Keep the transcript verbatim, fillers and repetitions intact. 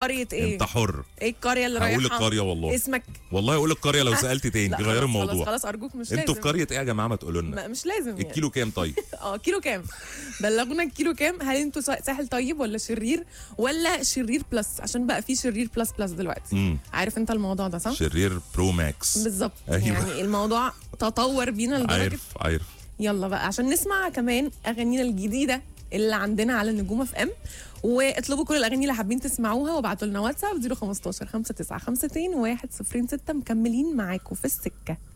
قريه ايه؟ انت حر. ايه القريه اللي رايحه؟ هقول القريه والله. اسمك؟ والله اقول القريه لو سالت تاني غير خلاص الموضوع. خلاص, خلاص ارجوك مش لازم. انتوا في قريه ايه يا جماعه؟ ما تقولوا لنا. مش لازم يعني. الكيلو كام طيب؟ اه كيلو كام؟ بلغونا الكيلو كام. هل انتوا ساحل طيب ولا شرير ولا شرير بلس؟ عشان بقى في شرير بلس بلس دلوقتي. مم. عارف انت الموضوع ده صح؟ شرير برو ماكس بالظبط. أيوة. يعني الموضوع تطور بينا لدرجه. عارف عارف. يلا بقى عشان نسمع كمان اغانينا الجديده اللي عندنا على النجوم اف ام، واطلبوا كل الاغاني اللي حابين تسمعوها وابعتوا لنا واتساب صفر خمستاشر خمسة تسعة خمسة اتنين واحد صفر ستة. مكملين معاكم في السكه.